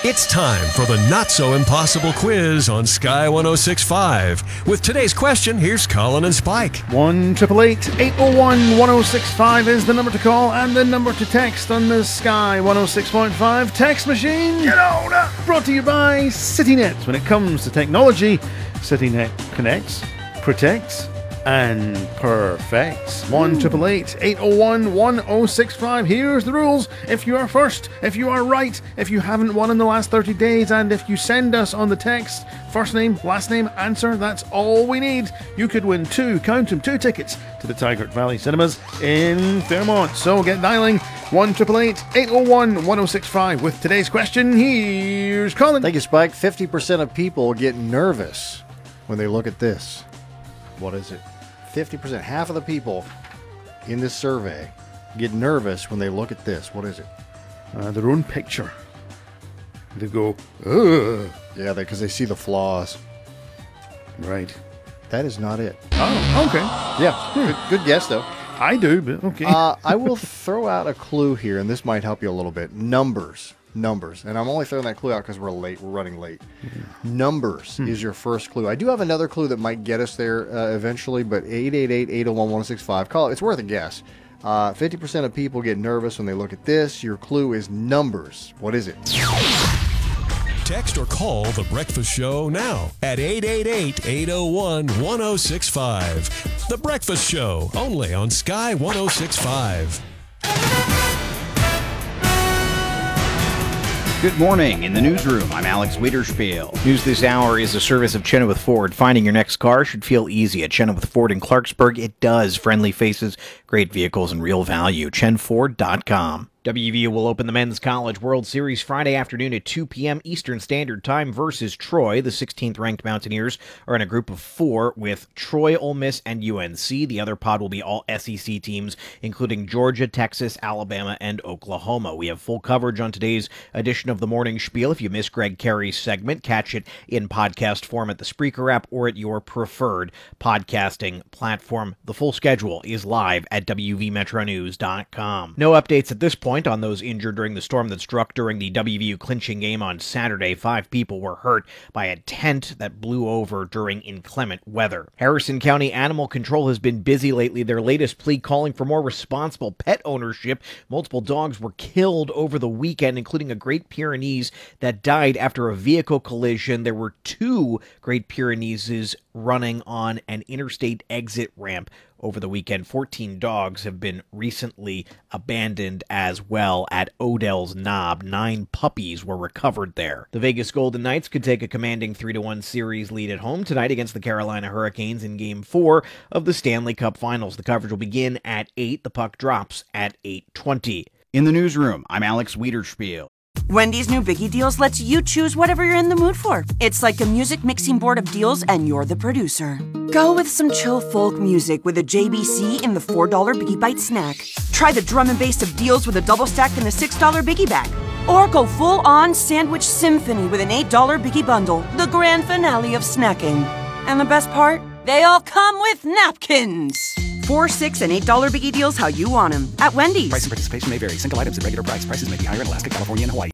It's time for the not-so-impossible quiz on Sky 106.5. With today's question, here's Colin and Spike. 1-888-801-1065 is the number to call and the number to text on the Sky 106.5 text machine. Get on up! Brought to you by CityNet. When it comes to technology, CityNet connects, protects, and perfects. 1-888-801-1065. Here's the rules. If you are first, if you are right, if you haven't won in the last 30 days, and if you send us on the text, first name, last name, answer, that's all we need. You could win two tickets to the Tigert Valley Cinemas in Fairmont. So get dialing 1-888-801-1065 with today's question. Here's Colin. Thank you, Spike. 50% of people get nervous when they look at this. What is it? 50%, half of the people in this survey get nervous when they look at this. What is it? Their own picture. They go, ugh. Yeah, because they see the flaws. Right. That is not it. Oh, okay. Yeah, good guess, though. I do, but okay. I will throw out a clue here, and this might help you a little bit. Numbers. And I'm only throwing that clue out because we're running late. Numbers is your first clue. I do have another clue that might get us there eventually, but 888-801-1065. Call it. It's worth a guess. 50% of people get nervous when they look at this. Your clue is numbers. What is it? Text or call The Breakfast Show now at 888-801-1065. The Breakfast Show, only on Sky 106.5. Good morning. In the newsroom, I'm Alex Wiederspiel. News this hour is a service of Chenoweth Ford. Finding your next car should feel easy at Chenoweth Ford in Clarksburg. It does. Friendly faces, great vehicles, and real value. ChenFord.com. WVU will open the Men's College World Series Friday afternoon at 2 p.m. Eastern Standard Time versus Troy. The 16th-ranked Mountaineers are in a group of 4 with Troy, Ole Miss, and UNC. The other pod will be all SEC teams, including Georgia, Texas, Alabama, and Oklahoma. We have full coverage on today's edition of the Morning Spiel. If you missed Greg Carey's segment, catch it in podcast form at the Spreaker app or at your preferred podcasting platform. The full schedule is live at WVMetroNews.com. No updates at this point on those injured during the storm that struck during the WVU clinching game on Saturday. 5 people were hurt by a tent that blew over during inclement weather. Harrison County Animal Control has been busy lately. Their latest plea calling for more responsible pet ownership. Multiple dogs were killed over the weekend, including a Great Pyrenees that died after a vehicle collision. There were 2 Great Pyreneeses running on an interstate exit ramp over the weekend. 14 dogs have been recently abandoned as well at Odell's Knob. 9 puppies were recovered there. The Vegas Golden Knights could take a commanding 3-1 series lead at home tonight against the Carolina Hurricanes in Game 4 of the Stanley Cup Finals. The coverage will begin at 8. The puck drops at 8:20. In the newsroom, I'm Alex Wiederspiel. Wendy's new Biggie Deals lets you choose whatever you're in the mood for. It's like a music mixing board of deals, and you're the producer. Go with some chill folk music with a JBC in the $4 Biggie Bite snack. Try the drum and bass of deals with a double stack in the $6 Biggie Bag. Or go full-on sandwich symphony with an $8 Biggie Bundle, the grand finale of snacking. And the best part? They all come with napkins. $4, $6, and $8 Biggie Deals how you want them at Wendy's. Price and participation may vary. Single items at regular price. Prices may be higher in Alaska, California, and Hawaii.